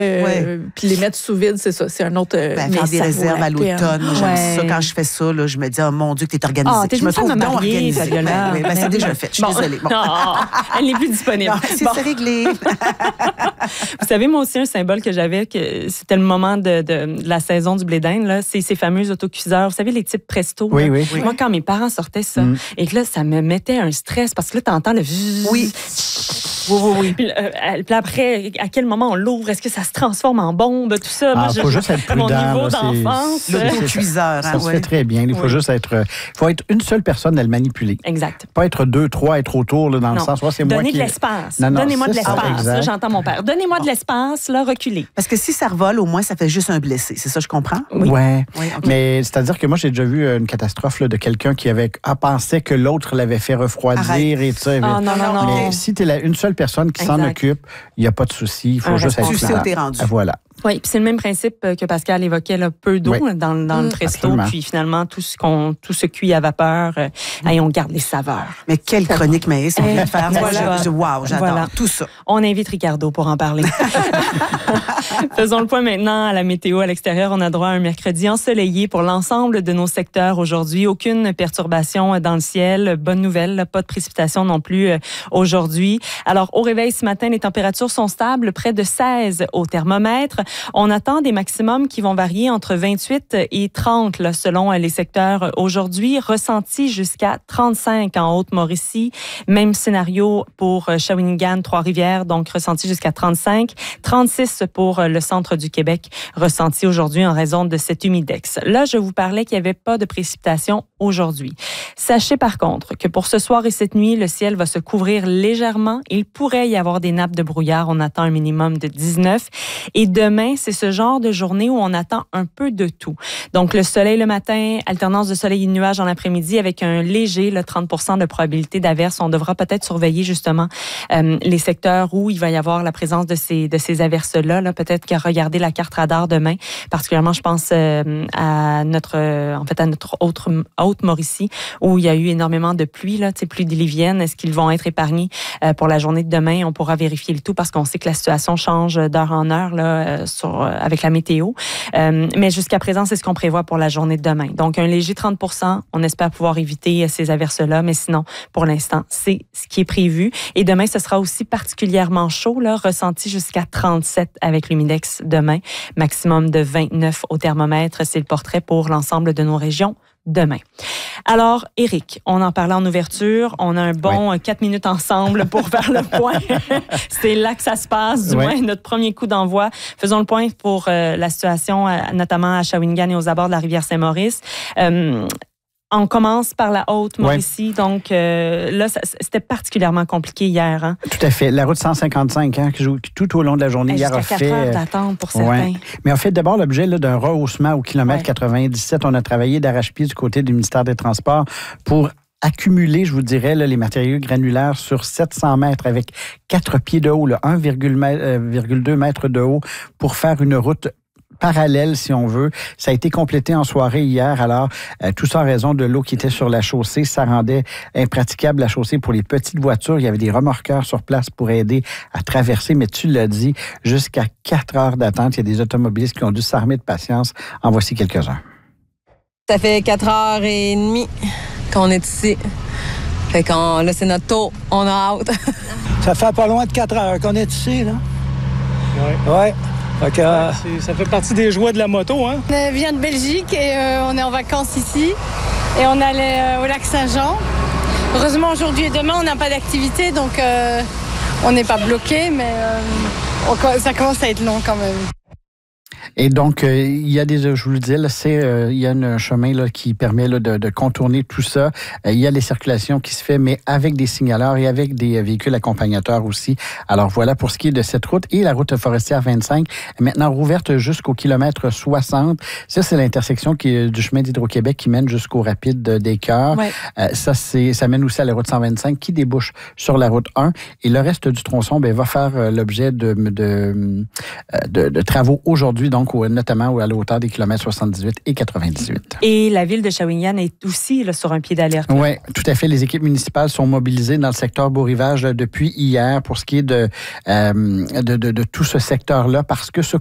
Puis les mettre sous vide, c'est ça. C'est un autre. Faire des réserves à l'automne. J'aime ça. Quand je fais ça, là, je me dis, oh mon Dieu, que t'es organisée. T'es je me trouve donc organisée. C'est déjà fait. Je suis désolée. Elle n'est plus disponible. C'est réglé. Vous savez, moi aussi, un symbole que j'avais, que c'était le moment de la saison du blé d'Inde, là, c'est ces fameux autocuiseurs. Vous savez, les types Presto. Oui. Moi, quand mes parents sortaient ça, et que là, ça me mettait un stress parce que là, t'entends le... Oui. Puis après, à quel moment on l'ouvre? Est-ce que ça se transforme en bombe? Tout ça. Moi, faut juste être prudent. Mon niveau d'enfance. L'autocuiseur. Ça se fait très bien. Il faut juste être... faut être une seule personne à le manipuler. Exact. Pas être 2, 3, être autour, là, dans le sens... c'est moi Donnez qui... de l'espace. Non, Donnez-moi de ça, l'espace. Là, j'entends mon père. Donnez-moi de l'espace, là, reculez. Parce que si ça revole, au moins, ça fait juste un blessé. C'est ça, je comprends? Oui. Ouais. Okay. Mais c'est-à-dire que moi, j'ai déjà vu une catastrophe là, de quelqu'un qui pensait que l'autre l'avait fait refroidir et tout ça. Non. Mais si tu es une seule personne qui s'en occupe, il n'y a pas de souci. Il faut juste être... Tu sais où t'es rendu. Voilà. Oui, puis c'est le même principe que Pascal évoquait, là, peu d'eau dans le presto, absolument. puis finalement, tout se cuit à vapeur, et on garde les saveurs. Mais quelle chronique, Maïs, on vient de faire. Wow, j'adore tout ça. On invite Ricardo pour en parler. Faisons le point maintenant à la météo à l'extérieur. On a droit à un mercredi ensoleillé pour l'ensemble de nos secteurs aujourd'hui. Aucune perturbation dans le ciel. Bonne nouvelle, pas de précipitation non plus aujourd'hui. Alors, au réveil ce matin, les températures sont stables, près de 16 au thermomètre. On attend des maximums qui vont varier entre 28 et 30 là, selon les secteurs aujourd'hui. Ressenti jusqu'à 35 en Haute-Mauricie. Même scénario pour Shawinigan, Trois-Rivières, donc ressenti jusqu'à 35. 36 pour le centre du Québec, ressenti aujourd'hui en raison de cet humidex. Là, je vous parlais qu'il n'y avait pas de précipitations aujourd'hui. Sachez par contre que pour ce soir et cette nuit, le ciel va se couvrir légèrement. Il pourrait y avoir des nappes de brouillard. On attend un minimum de 19. Et demain, c'est ce genre de journée où on attend un peu de tout. Donc, le soleil le matin, alternance de soleil et de nuages en après-midi avec un léger 30% de probabilité d'averse. On devra peut-être surveiller justement les secteurs où il va y avoir la présence de ces averses-là. Là, peut-être qu'à regarder la carte radar demain. Particulièrement, je pense à notre Haute-Mauricie où il y a eu énormément de pluie, pluie diluvienne. Est-ce qu'ils vont être épargnés pour la journée de demain? On pourra vérifier le tout parce qu'on sait que la situation change d'heure en heure là, avec la météo. Mais jusqu'à présent, c'est ce qu'on prévoit pour la journée de demain. Donc, un léger 30%. On espère pouvoir éviter ces averses-là, mais sinon, pour l'instant, c'est ce qui est prévu. Et demain, ce sera aussi particulièrement chaud, là, ressenti jusqu'à 37 avec l'humidex demain. Maximum de 29 au thermomètre. C'est le portrait pour l'ensemble de nos régions demain. Alors, Éric, on en parlait en ouverture. On a un bon 4 minutes ensemble pour faire le point. C'est là que ça se passe, du moins, notre premier coup d'envoi. Faisons le point pour la situation, notamment à Shawinigan et aux abords de la rivière Saint-Maurice. On commence par la Haute-Mauricie. Donc, là, c'était particulièrement compliqué hier. Hein? Tout à fait. La route 155, qui joue tout au long de la journée hier a fait... Jusqu'à 4 heures d'attente pour certains. Mais on fait d'abord l'objet d'un rehaussement au kilomètre 97. On a travaillé d'arrache-pied du côté du ministère des Transports pour accumuler, je vous dirais, les matériaux granulaires sur 700 mètres avec 4 pieds de haut, 1,2 mètres de haut pour faire une route parallèle, si on veut. Ça a été complété en soirée hier. Alors, tout ça en raison de l'eau qui était sur la chaussée. Ça rendait impraticable la chaussée pour les petites voitures. Il y avait des remorqueurs sur place pour aider à traverser. Mais tu l'as dit, jusqu'à 4 heures d'attente, il y a des automobilistes qui ont dû s'armer de patience. En voici quelques-uns. Ça fait 4h30 qu'on est ici. Fait qu'on, là, c'est notre tour. On a hâte. Ça fait pas loin de 4 heures qu'on est ici, là. Oui. Ouais. Ça fait partie des joies de la moto, hein? On vient de Belgique et on est en vacances ici. Et on allait au lac Saint-Jean. Heureusement, aujourd'hui et demain, on n'a pas d'activité, donc on n'est pas bloqué, mais ça commence à être long quand même. Et donc, il y a je vous le dis, il y a un chemin là, qui permet là, de contourner tout ça. Il y a les circulations qui se fait, mais avec des signaleurs et avec des véhicules accompagnateurs aussi. Alors voilà pour ce qui est de cette route. Et la route forestière 25 est maintenant rouverte jusqu'au kilomètre 60. Ça, c'est l'intersection du chemin d'Hydro-Québec qui mène jusqu'au rapide des Cœurs. Ouais. Ça mène aussi à la route 125 qui débouche sur la route 1. Et le reste du tronçon va faire l'objet de travaux aujourd'hui. Donc, donc notamment à la hauteur des kilomètres 78 et 98. Et la ville de Shawinigan est aussi là, sur un pied d'alerte. Oui, tout à fait. Les équipes municipales sont mobilisées dans le secteur Beau-Rivage depuis hier pour ce qui est de tout ce secteur-là, parce que ce